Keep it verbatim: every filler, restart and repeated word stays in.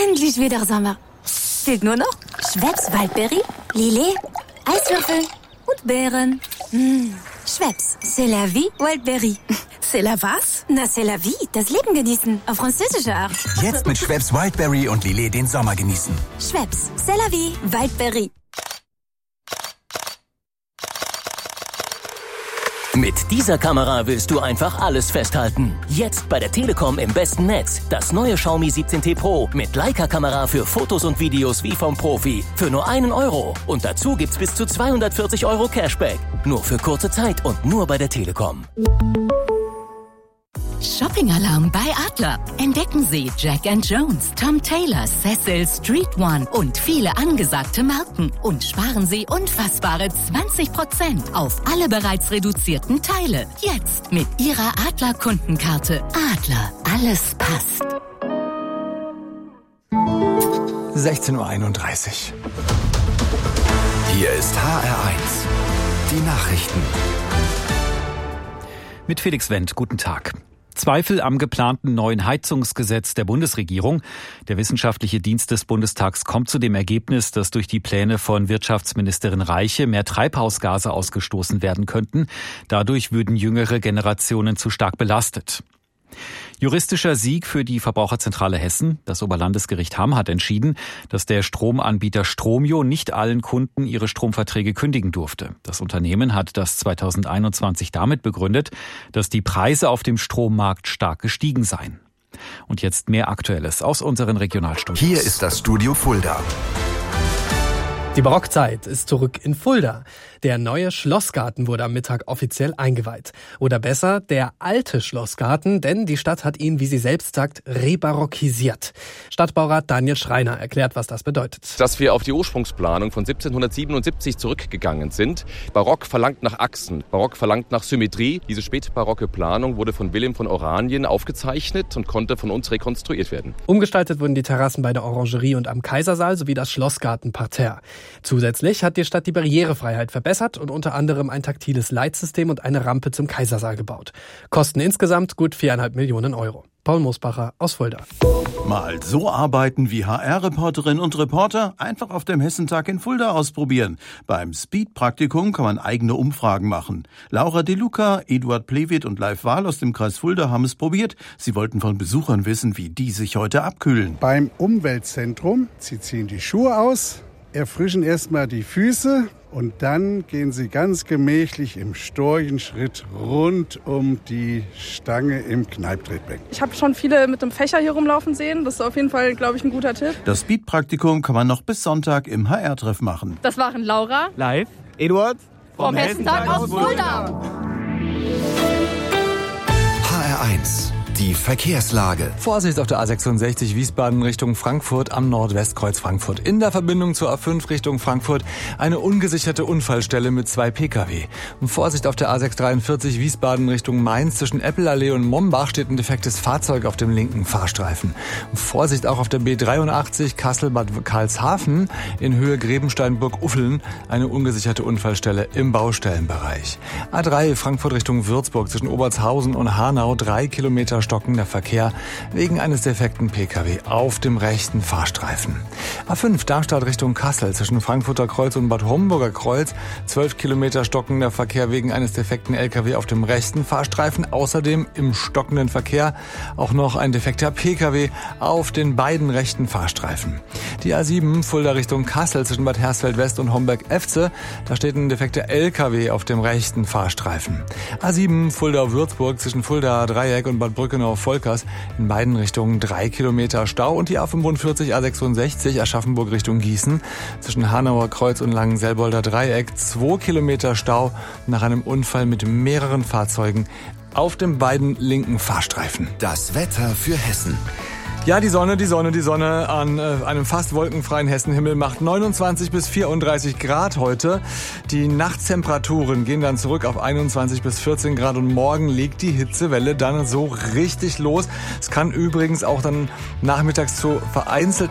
Endlich wieder Sommer. Fehlt nur noch Schweppes Waldberry, Lillet, Eiswürfel und Beeren. Mmh. Schweppes, c'est la vie, Waldberry. C'est la was? Na, c'est la vie, das Leben genießen, auf französische Art. Jetzt mit Schweppes Wildberry und Lillet den Sommer genießen. Schweppes, c'est la vie, Waldberry. Mit dieser Kamera willst du einfach alles festhalten. Jetzt bei der Telekom im besten Netz. Das neue Xiaomi siebzehn T Pro mit Leica-Kamera für Fotos und Videos wie vom Profi. Für nur einen Euro. Und dazu gibt's bis zu zweihundertvierzig Euro Cashback. Nur für kurze Zeit und nur bei der Telekom. Shopping-Alarm bei Adler. Entdecken Sie Jack and Jones, Tom Taylor, Cecil, Street One und viele angesagte Marken. Und sparen Sie unfassbare zwanzig Prozent auf alle bereits reduzierten Teile. Jetzt mit Ihrer Adler-Kundenkarte. Adler, alles passt. sechzehn Uhr einunddreißig. Hier ist H R eins. Die Nachrichten. Mit Felix Wendt, guten Tag. Zweifel am geplanten neuen Heizungsgesetz der Bundesregierung. Der wissenschaftliche Dienst des Bundestags kommt zu dem Ergebnis, dass durch die Pläne von Wirtschaftsministerin Reiche mehr Treibhausgase ausgestoßen werden könnten. Dadurch würden jüngere Generationen zu stark belastet. Juristischer Sieg für die Verbraucherzentrale Hessen. Das Oberlandesgericht Hamm hat entschieden, dass der Stromanbieter Stromio nicht allen Kunden ihre Stromverträge kündigen durfte. Das Unternehmen hat das zweitausendeinundzwanzig damit begründet, dass die Preise auf dem Strommarkt stark gestiegen seien. Und jetzt mehr Aktuelles aus unseren Regionalstudios. Hier ist das Studio Fulda. Die Barockzeit ist zurück in Fulda. Der neue Schlossgarten wurde am Mittag offiziell eingeweiht. Oder besser, der alte Schlossgarten, denn die Stadt hat ihn, wie sie selbst sagt, rebarockisiert. Stadtbaurat Daniel Schreiner erklärt, was das bedeutet. Dass wir auf die Ursprungsplanung von siebzehnhundertsiebenundsiebzig zurückgegangen sind. Barock verlangt nach Achsen, Barock verlangt nach Symmetrie. Diese spätbarocke Planung wurde von Wilhelm von Oranien aufgezeichnet und konnte von uns rekonstruiert werden. Umgestaltet wurden die Terrassen bei der Orangerie und am Kaisersaal sowie das Schlossgartenparterre. Zusätzlich hat die Stadt die Barrierefreiheit verbessert und unter anderem ein taktiles Leitsystem und eine Rampe zum Kaisersaal gebaut. Kosten insgesamt gut viereinhalb Millionen Euro. Paul Mosbacher aus Fulda. Mal so arbeiten wie H R-Reporterinnen und Reporter, einfach auf dem Hessentag in Fulda ausprobieren. Beim Speed-Praktikum kann man eigene Umfragen machen. Laura De Luca, Eduard Plewitt und Leif Wahl aus dem Kreis Fulda haben es probiert. Sie wollten von Besuchern wissen, wie die sich heute abkühlen. Beim Umweltzentrum, sie ziehen die Schuhe aus, erfrischen erstmal die Füße und dann gehen sie ganz gemächlich im Storchenschritt rund um die Stange im Kneiptretbecken. Ich habe schon viele mit dem Fächer hier rumlaufen sehen. Das ist auf jeden Fall, glaube ich, ein guter Tipp. Das Speed-Praktikum kann man noch bis Sonntag im H R-Treff machen. Das waren Laura, Live, Eduard vom, vom Hessentag aus Fulda. H R eins. Die Verkehrslage. Vorsicht auf der A sechsundsechzig Wiesbaden Richtung Frankfurt am Nordwestkreuz Frankfurt. In der Verbindung zur A fünf Richtung Frankfurt eine ungesicherte Unfallstelle mit zwei Pkw. Und Vorsicht auf der A sechshundertdreiundvierzig Wiesbaden Richtung Mainz. Zwischen Eppelallee und Mombach steht ein defektes Fahrzeug auf dem linken Fahrstreifen. Und Vorsicht auch auf der B dreiundachtzig Kassel-Bad Karlshafen in Höhe Grebensteinburg-Uffeln. Eine ungesicherte Unfallstelle im Baustellenbereich. A drei Frankfurt Richtung Würzburg zwischen Obertshausen und Hanau. Drei Kilometer stockender Verkehr wegen eines defekten Pkw auf dem rechten Fahrstreifen. A fünf Darmstadt Richtung Kassel zwischen Frankfurter Kreuz und Bad Homburger Kreuz. zwölf Kilometer stockender Verkehr wegen eines defekten L K W auf dem rechten Fahrstreifen. Außerdem im stockenden Verkehr auch noch ein defekter Pkw auf den beiden rechten Fahrstreifen. Die A sieben Fulda Richtung Kassel zwischen Bad Hersfeld West und Homberg-Efze. Da steht ein defekter L K W auf dem rechten Fahrstreifen. A sieben Fulda Würzburg zwischen Fulda Dreieck und Bad Brückenau-Volkers in beiden Richtungen drei Kilometer Stau und die A fünfundvierzig A sechsundsechzig Aschaffenburg Richtung Gießen zwischen Hanauer Kreuz und Langenselbolder Dreieck zwei Kilometer Stau nach einem Unfall mit mehreren Fahrzeugen auf den beiden linken Fahrstreifen. Das Wetter für Hessen. Ja, die Sonne, die Sonne, die Sonne an äh, einem fast wolkenfreien Hessenhimmel macht neunundzwanzig bis vierunddreißig Grad heute. Die Nachttemperaturen gehen dann zurück auf einundzwanzig bis vierzehn Grad und morgen legt die Hitzewelle dann so richtig los. Es kann übrigens auch dann nachmittags zu vereinzelten